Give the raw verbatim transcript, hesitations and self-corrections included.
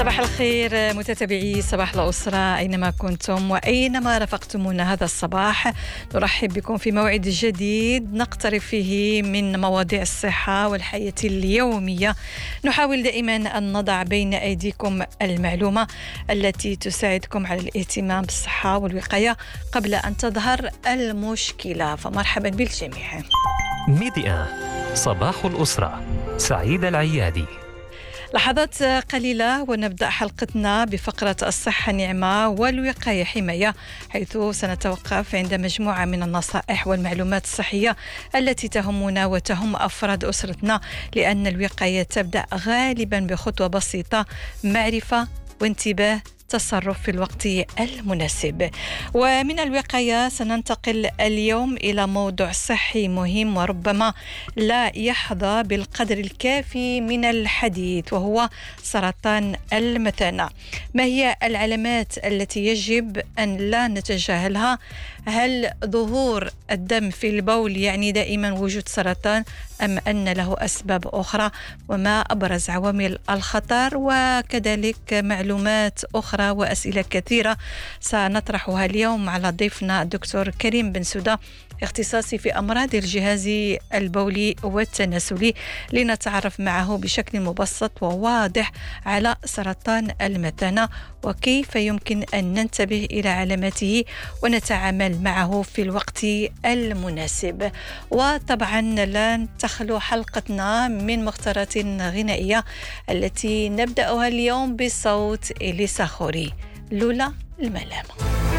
صباح الخير متتبعي صباح الأسرة أينما كنتم وأينما رافقتمونا هذا الصباح. نرحب بكم في موعد جديد نقترب فيه من مواضيع الصحة والحياة اليومية. نحاول دائما أن نضع بين أيديكم المعلومة التي تساعدكم على الاهتمام بالصحة والوقاية قبل أن تظهر المشكلة. فمرحبا بالجميع. ميديا صباح الأسرة، سعيد العيادي. لحظات قليلة ونبدأ حلقتنا بفقرة الصحة نعمة والوقاية حماية، حيث سنتوقف عند مجموعة من النصائح والمعلومات الصحية التي تهمنا وتهم أفراد أسرتنا، لأن الوقاية تبدأ غالبا بخطوة بسيطة: معرفة وانتباه، تصرف في الوقت المناسب. ومن الوقاية سننتقل اليوم إلى موضوع صحي مهم وربما لا يحظى بالقدر الكافي من الحديث، وهو سرطان المثانة. ما هي العلامات التي يجب أن لا نتجاهلها؟ هل ظهور الدم في البول يعني دائما وجود سرطان أم أن له أسباب أخرى؟ وما أبرز عوامل الخطر؟ وكذلك معلومات أخرى وأسئلة كثيرة سنطرحها اليوم على ضيفنا الدكتور كريم بن سودة، اختصاصي في أمراض الجهاز البولي والتناسلي، لنتعرف معه بشكل مبسط وواضح على سرطان المثانة وكيف يمكن أن ننتبه إلى علاماته ونتعامل معه في الوقت المناسب. وطبعا لن تخلو حلقتنا من مختارات غنائية التي نبدأها اليوم بصوت إليسا خوري، لولا الملامة.